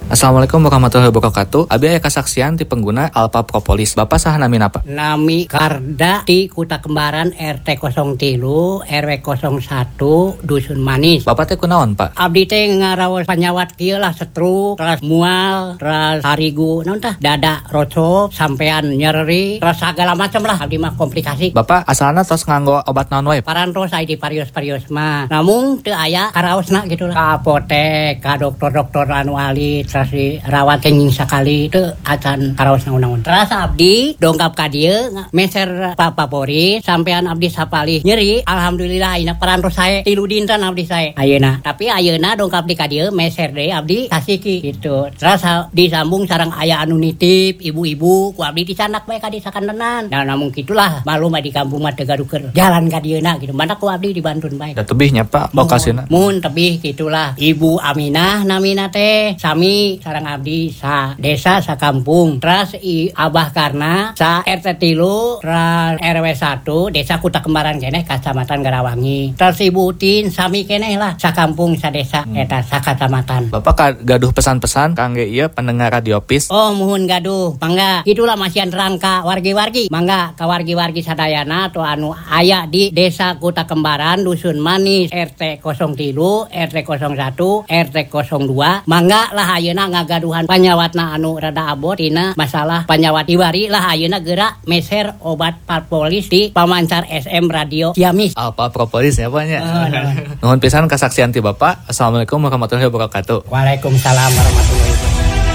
Assalamualaikum warahmatullahi wabarakatuh. Abi aya kasaksian ti pengguna Alpha Propolis. Bapak saha nami napa? Nami Karda di Kuta Kembaran RT 03 RW 01 Dusun Manis. Bapak teh kunaon, Pak? Abdi teh ngaraos panyawat kieu lah stroke, terus mual, terus harigu, naon tah? Dada rocop, sampean nyeri, terus segala macam lah abdi mah komplikasi. Bapak asalna tos nganggo obat naon wae? Parantos aya di parios-parios mah. Namun teu aya karaosna gitu lah. Ka apotek, ka dokter-dokter anu ahli, terus dirawat kenging sakali teu acan karaosna naon. Terus abdi dongkap ka dieu meser Pak Favorit, sampean abdi sapalih nyeri. Alhamdulillah ayeuna parantos sae 3 dinten abdi sae ayeuna. Tapi ayeuna dongkap di ka dieu meser deui abdi kasiki gitu. Terus disambung sareng aya anu nitip ibu-ibu ku abdi dicandak bae ka di sakandenan. Nah namun kitulah malum di kampung mah teu gadukeun jalan ka dieuna gitu. Mana ku abdi dibantun bae. Da tebihnya Pak lokasina. Mun tebih gitulah. Ibu Aminah namina teh sami sareng abdi sa desa sa kampung. Terus Abah Karna sa RT 3 terus RW 1 desa Kuta Kembaran keneh Kacamatan Garawangi. Terus Ibu Utin sami keneh lah sa kampung sa desa eta sa kacamatan. Bapak gaduh pesan-pesan kangge ieu pendengar Radio Pis. Oh muhun gaduh mangga gitulah masihan terang ka wargi-wargi mangga ka wargi-wargi sadayana atau anu aya di desa Kuta Kembaran Dusun Manis RT 03 RT 01 RT 02 mangga lah ayeuna ngagaduhan panyawatna anu rada abot tina masalah panyawat ibari lah ayeuna geura meser obat Propolis di pamancar SM Radio Ciamis. Alpha Propolis ya Pak nya. Nuhun pisan kasaksian ti Bapak. Assalamualaikum warahmatullahi wabarakatuh. Waalaikumsalam warahmatullahi wabarakatuh.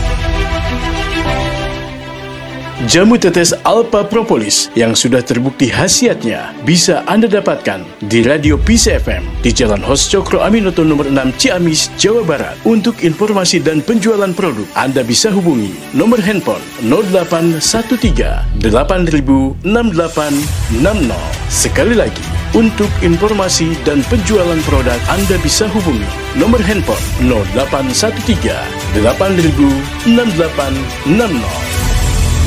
Jamu tetes Alpha Propolis yang sudah terbukti khasiatnya bisa Anda dapatkan di Radio Pis FM di Jalan Hos Cokro Aminoto nomor 6 Ciamis, Jawa Barat. Untuk informasi dan penjualan produk, Anda bisa hubungi nomor handphone 0813 8000 6860. Sekali lagi, untuk informasi dan penjualan produk, Anda bisa hubungi nomor handphone 0813 8000 6860.